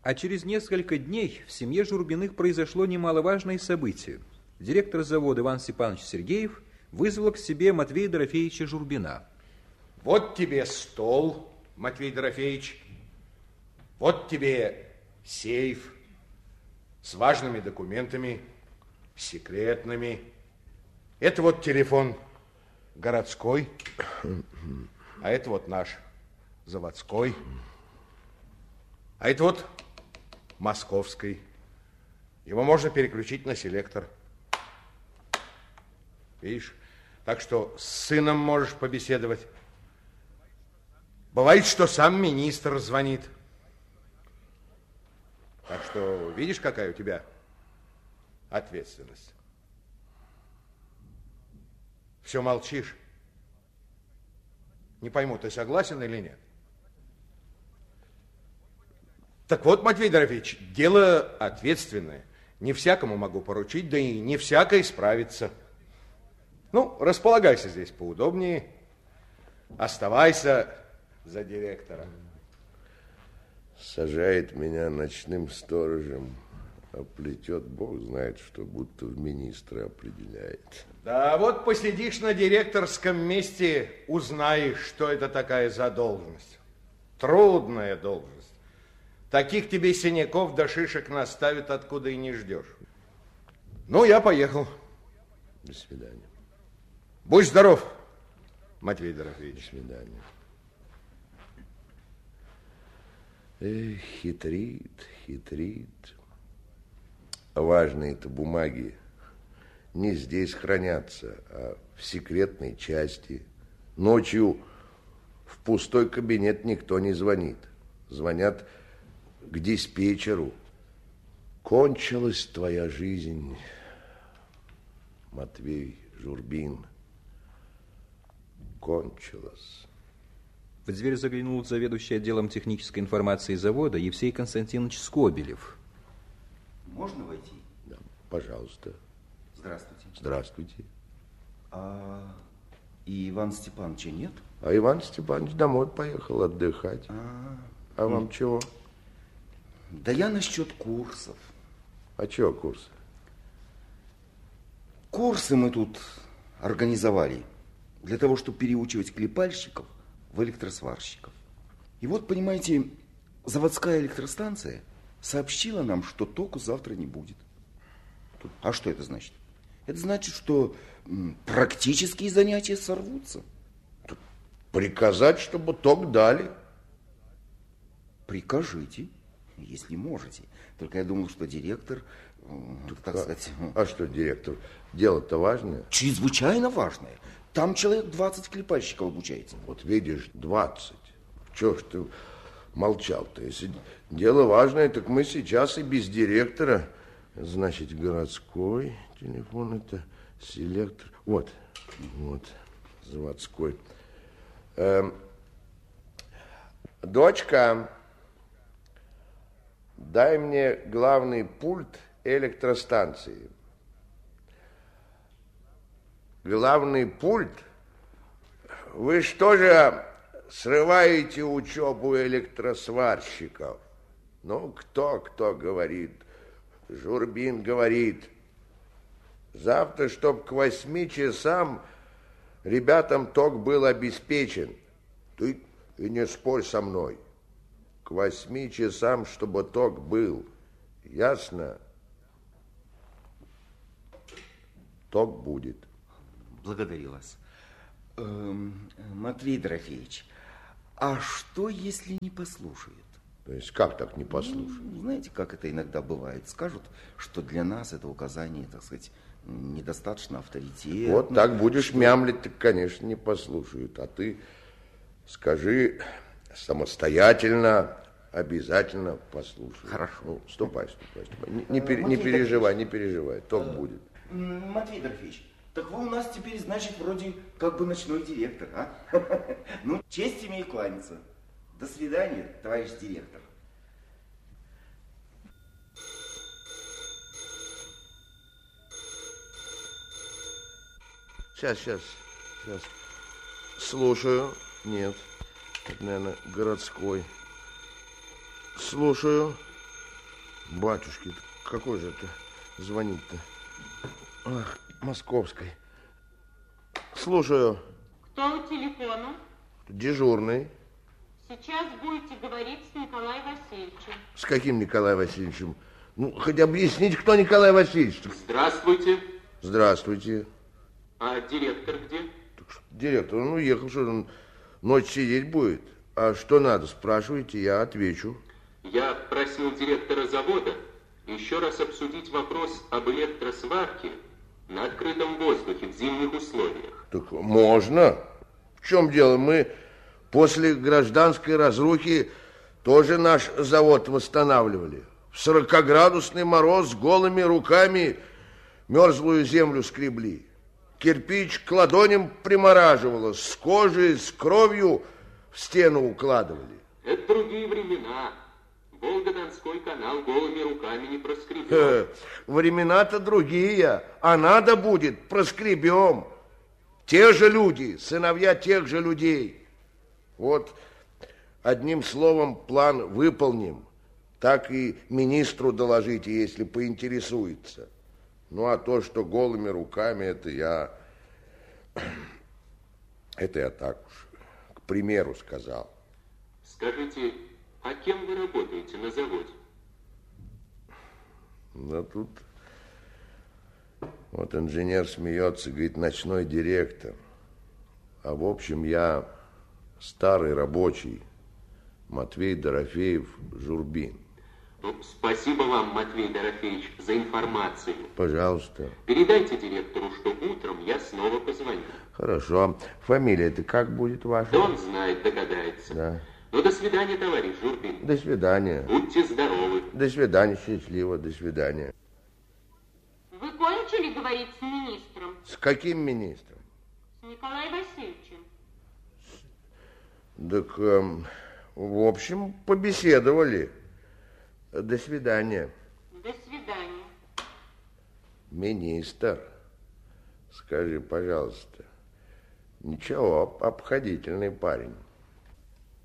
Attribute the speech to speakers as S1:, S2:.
S1: А через несколько дней в семье Журбиных произошло немаловажное событие. Директор завода Иван Степанович Сергеев вызвал к себе Матвея Дорофеевича Журбина.
S2: Вот тебе стол, Матвей Дорофеевич. Вот тебе сейф с важными документами, секретными. Это вот телефон городской, а это вот наш заводской, а это вот московский. Его можно переключить на селектор. Видишь? Так что с сыном можешь побеседовать. Бывает, что сам министр звонит. Так что видишь, какая у тебя ответственность? Все молчишь. Не пойму, ты согласен или нет? Так вот, Матвей Дорофеевич, дело ответственное. Не всякому могу поручить, да и не всякой справится. Ну, располагайся здесь поудобнее. Оставайся за директора.
S3: Сажает меня ночным сторожем, а плетет, бог знает, что будто в министра определяет.
S2: Да вот посидишь на директорском месте, узнаешь, что это такая за должность. Трудная должность. Таких тебе синяков до шишек наставят, откуда и не ждешь. Ну, я поехал.
S3: До свидания.
S2: Будь здоров, Матвей Дорофеевич.
S3: До свидания. Эх, хитрит, хитрит. Важные-то бумаги не здесь хранятся, а в секретной части. Ночью в пустой кабинет никто не звонит. Звонят к диспетчеру. Кончилась твоя жизнь, Матвей Журбин. Кончилась.
S1: В дверь заглянул заведующий отделом технической информации завода Евсей Константинович Скобелев.
S4: Можно войти?
S3: Да, пожалуйста.
S4: Здравствуйте.
S3: Здравствуйте.
S4: И Ивана Степановича нет?
S3: А Иван Степанович домой поехал отдыхать. А вам чего?
S4: Да я насчет курсов.
S3: А чего курсы?
S4: Курсы мы тут организовали для того, чтобы переучивать клепальщиков в электросварщиков. И вот, понимаете, заводская электростанция сообщила нам, что току завтра не будет. А что это значит? Это значит, что практические занятия сорвутся.
S3: Приказать, чтобы ток дали.
S4: Прикажите, если можете. Только я думал, что директор, так сказать...
S3: А что директор? Дело-то важное.
S4: Чрезвычайно важное. Там человек 20 клепальщиков обучается.
S3: Вот видишь, 20. Чего ж ты молчал-то? Если дело важное, так мы сейчас и без директора. Значит, городской телефон, это селектор. Вот, заводской. Дочка, дай мне главный пульт электростанции. Главный пульт? Вы что же срываете учебу электросварщиков? Ну, кто говорит? Журбин говорит. Завтра, чтоб к 8 часам ребятам ток был обеспечен. Ты и не спорь со мной. К 8 часам, чтобы ток был. Ясно? Ток будет.
S4: Благодарю вас. Матвей Дорофеевич, а что, если не послушают?
S3: То есть как так не послушают?
S4: Знаете, как это иногда бывает. Скажут, что для нас это указание, так сказать, недостаточно авторитетно.
S3: Вот так будешь мямлить, так, конечно, не послушают. А ты скажи самостоятельно, обязательно послушай.
S4: Хорошо.
S3: Ну, ступай. Не переживай, ток будет.
S4: Матвей Дорофеевич, так вы у нас теперь, значит, вроде как бы ночной директор, а? Ну, честь имею кланяться. До свидания, товарищ директор.
S3: Сейчас. Слушаю. Нет, это, наверное, городской. Слушаю. Батюшки, какой же это звонит-то? Ах, московской. Слушаю.
S5: Кто у телефона?
S3: Дежурный.
S5: Сейчас будете говорить с Николаем Васильевичем.
S3: С каким Николаем Васильевичем? Ну, хоть объясните, кто Николай Васильевич.
S6: Здравствуйте.
S3: Здравствуйте.
S6: А директор где?
S3: Так что, директор, он уехал, что он ночь сидеть будет. А что надо, спрашивайте, я отвечу.
S6: Я просил директора завода еще раз обсудить вопрос об электросварке на открытом воздухе в зимних условиях.
S3: Так можно. В чем дело? Мы после гражданской разрухи тоже наш завод восстанавливали. В 40-градусный мороз с голыми руками мерзлую землю скребли. Кирпич к ладоням примораживало, с кожей, с кровью в стену укладывали.
S6: Это другие времена. Волго-Донской канал голыми руками не проскребем.
S3: Времена-то другие, а надо будет, проскребем. Те же люди, сыновья тех же людей. Вот, одним словом, план выполним. Так и министру доложите, если поинтересуется. Ну, а то, что голыми руками, это я так уж, к примеру, сказал.
S6: Скажите, а кем вы работаете на заводе?
S3: Да тут вот инженер смеется, говорит, ночной директор. А в общем, я старый рабочий, Матвей Дорофеев, Журбин.
S6: Ну, спасибо вам, Матвей Дорофеевич, за информацию.
S3: Пожалуйста.
S6: Передайте директору, что утром я снова позвоню.
S3: Хорошо. Фамилия-то как будет ваша?
S6: Да он знает, догадается.
S3: Да.
S6: Ну, до свидания, товарищ Журбин.
S3: До свидания.
S6: Будьте здоровы.
S3: До свидания, счастливо, до свидания.
S5: Вы кончили говорить с министром?
S3: С каким министром?
S5: С Николаем Васильевичем.
S3: Так, в общем, побеседовали. До свидания.
S5: До свидания.
S3: Министр, скажи, пожалуйста, ничего, обходительный парень.